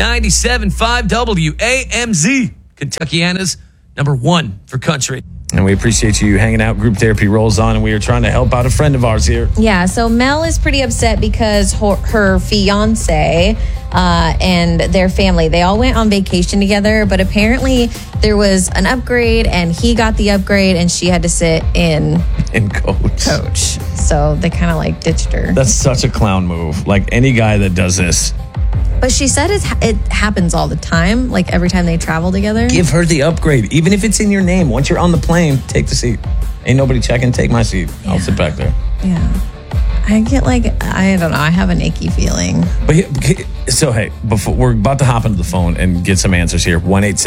97.5 WAMZ, Kentuckiana's number one for country. And we appreciate you hanging out. Group therapy rolls on, and we are trying to help out a friend of ours here. Yeah, so Mel is pretty upset because her fiance and their family, they all went on vacation together, but apparently there was an upgrade, and he got the upgrade, and she had to sit in coach. So they kind of like ditched her. That's such a clown move. Like any guy that does this. But she said it happens all the time, like every time they travel together. Give her the upgrade, even if it's in your name. Once you're on the plane, take the seat. Ain't nobody checking, take my seat. Yeah. I'll sit back there. Yeah. I get I don't know, I have an icky feeling. So, hey, before we're about to hop into the phone and get some answers here.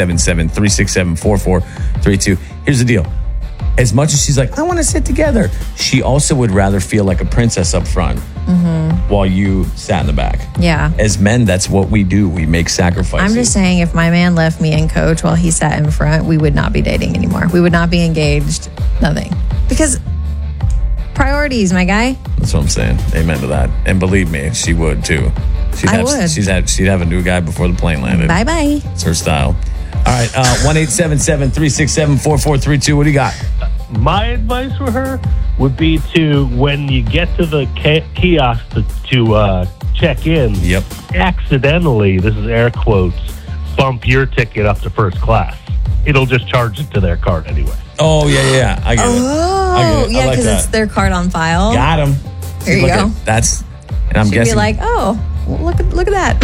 1-877-367-4432. Here's the deal. As much as she's like, I want to sit together, she also would rather feel like a princess up front while you sat in the back. Yeah. As men, that's what we do. We make sacrifices. I'm just saying, if my man left me in coach while he sat in front, we would not be dating anymore. We would not be engaged. Nothing. Because priorities, my guy. That's what I'm saying. Amen to that. And believe me, she would too. She'd have a new guy before the plane landed. Bye-bye. It's her style. All right, 1-877-367-4432. What do you got? My advice for her would be to, when you get to the kiosk to check in, accidentally, this is air quotes, bump your ticket up to first class. It'll just charge it to their card anyway. Oh, yeah. I get it. Yeah, because it's their card on file. Got him. There you go. And I'm guessing. She'd be like, oh, look at that.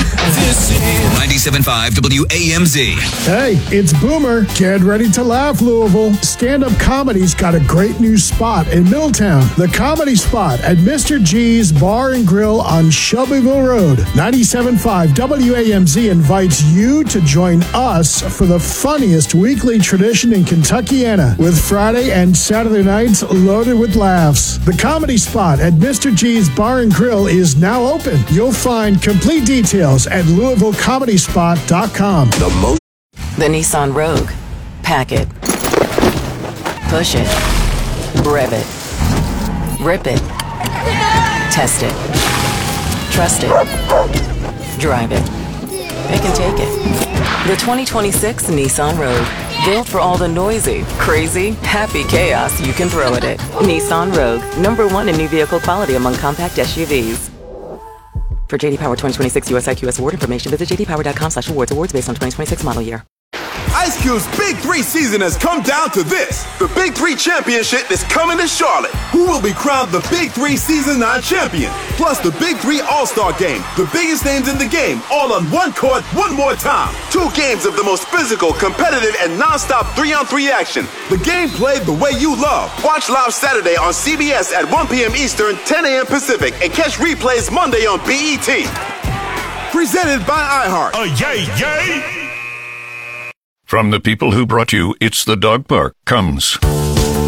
97.5 WAMZ. Hey, it's Boomer. Get ready to laugh, Louisville. Stand-up comedy's got a great new spot in Middletown. The Comedy Spot at Mr. G's Bar and Grill on Shelbyville Road. 97.5 WAMZ invites you to join us for the funniest weekly tradition in Kentuckiana, with Friday and Saturday nights loaded with laughs. The Comedy Spot at Mr. G's Bar and Grill is now open. You'll find complete details at LouisvilleComedySpot.com. The Nissan Rogue. Pack it. Push it. Rev it. Rip it. Test it. Trust it. Drive it. Pick and take it. The 2026 Nissan Rogue. Built for all the noisy, crazy, happy chaos you can throw at it. Nissan Rogue. #1 in new vehicle quality among compact SUVs. For J.D. Power 2026 US IQS award information, visit jdpower.com/awards. Awards based on 2026 model year. Ice Cube's Big 3 season has come down to this. The Big 3 Championship is coming to Charlotte. Who will be crowned the Big 3 Season 9 champion? Plus the Big 3 All-Star Game. The biggest names in the game, all on one court, one more time. 2 games of the most physical, competitive, and non-stop 3-on-3 action. The game played the way you love. Watch live Saturday on CBS at 1 p.m. Eastern, 10 a.m. Pacific, and catch replays Monday on BET. Presented by iHeart. From the people who brought you It's the Dog Park comes